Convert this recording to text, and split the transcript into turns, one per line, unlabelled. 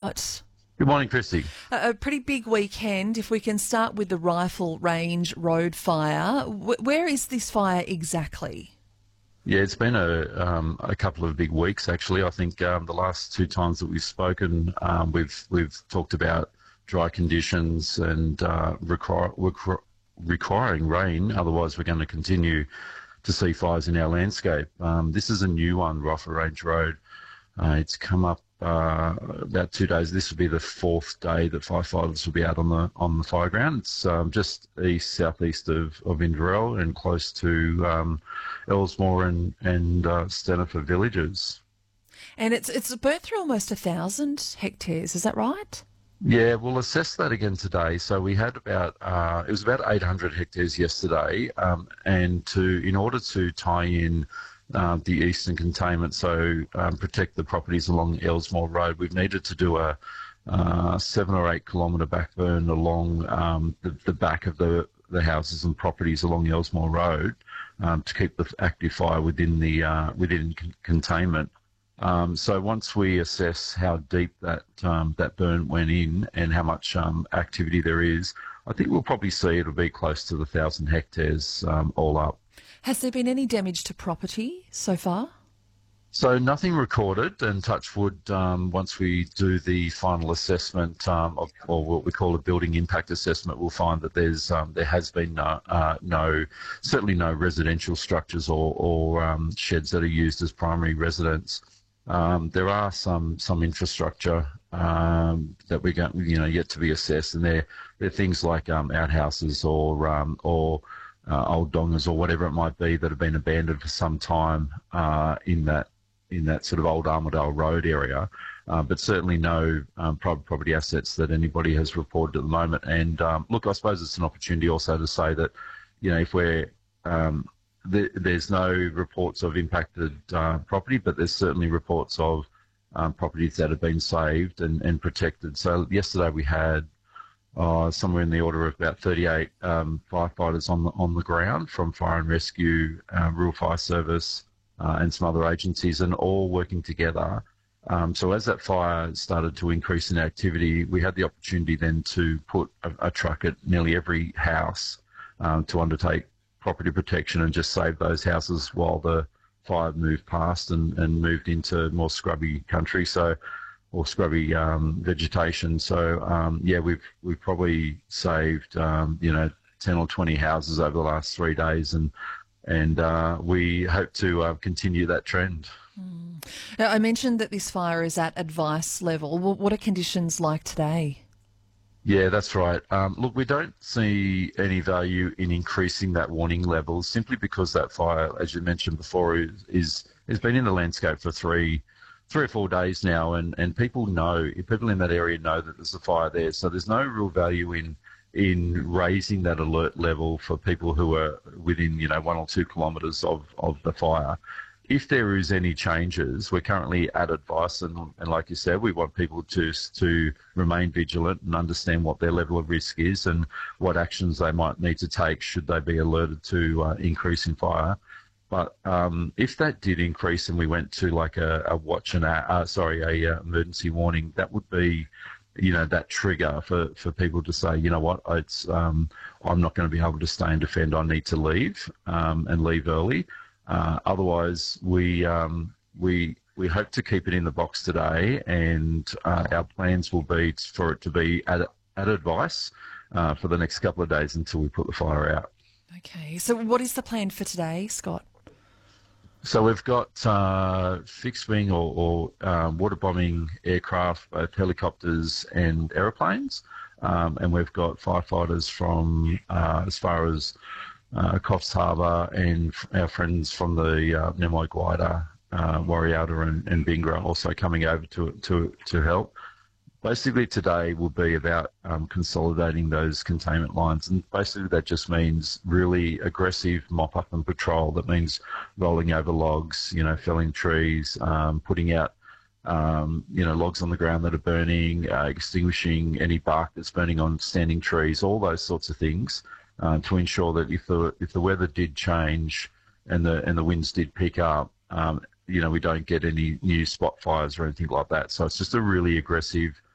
Scott.
Good morning, Christy.
A pretty big weekend. If we can start with the Rifle Range Road fire. Where is this fire exactly?
Yeah, it's been a couple of big weeks, actually. I think the last two times that we've spoken, we've talked about dry conditions and requiring rain. Otherwise, we're going to continue to see fires in our landscape. This is a new one, Rifle Range Road. It's come up about 2 days. This will be the fourth day that firefighters will be out on the fire ground. It's just southeast of Inverell and close to Elsmore and Stenifer villages.
And it's burnt through almost 1,000 hectares. Is that right?
Yeah, we'll assess that again today. So we had about it was about 800 hectares yesterday, and in order to tie in the eastern containment, so protect the properties along Elsmore Road, we've needed to do a 7 or 8 kilometre backburn along the back of the houses and properties along Elsmore Road to keep the active fire within containment. So once we assess how deep that burn went in and how much activity there is, I think we'll probably see it'll be close to the 1,000 hectares all up.
Has there been any damage to property so far?
So nothing recorded, and touch wood, once we do the final assessment or what we call a building impact assessment, we'll find that there has been certainly no residential structures or sheds that are used as primary residence. There are some infrastructure that we're going, yet to be assessed, and they're things like outhouses or old dongers or whatever it might be that have been abandoned for some time in that sort of old Armidale Road area, but certainly no private property assets that anybody has reported at the moment. And look, I suppose it's an opportunity also to say that, if we're there's no reports of impacted property, but there's certainly reports of properties that have been saved and protected. So yesterday we had somewhere in the order of about 38 firefighters on the ground from Fire and Rescue, Rural Fire Service, and some other agencies, and all working together. So as that fire started to increase in activity, we had the opportunity then to put a truck at nearly every house to undertake property protection and just save those houses while the fire moved past and moved into more scrubby country, or scrubby vegetation. So we've probably saved 10 or 20 houses over the last 3 days, and we hope to continue that trend.
Now, I mentioned that this fire is at advice level. Well, what are conditions like today?
Yeah, that's right. Look, we don't see any value in increasing that warning level simply because that fire, as you mentioned before, has been in the landscape for three or 4 days now, and people in that area know that there's a fire there. So there's no real value in raising that alert level for people who are within 1 or 2 kilometres of the fire. If there is any changes, we're currently at advice, and like you said, we want people to remain vigilant and understand what their level of risk is and what actions they might need to take should they be alerted to increase in fire. But if that did increase and we went to like a emergency warning, that would be, that trigger for people to say, it's I'm not going to be able to stay and defend. I need to leave and leave early. Otherwise, we hope to keep it in the box today, and our plans will be for it to be at advice for the next couple of days until we put the fire out.
Okay, so what is the plan for today, Scott?
So we've got fixed wing or water bombing aircraft, both helicopters and aeroplanes, and we've got firefighters from as far as Coffs Harbour, and our friends from the Nemoi Guida, Warriata and Bingra also coming over to help. Basically today will be about consolidating those containment lines, and basically that just means really aggressive mop-up and patrol. That means rolling over logs, felling trees, putting out logs on the ground that are burning, extinguishing any bark that's burning on standing trees, all those sorts of things. To ensure that if the weather did change and the winds did pick up, we don't get any new spot fires or anything like that. So it's just a really aggressive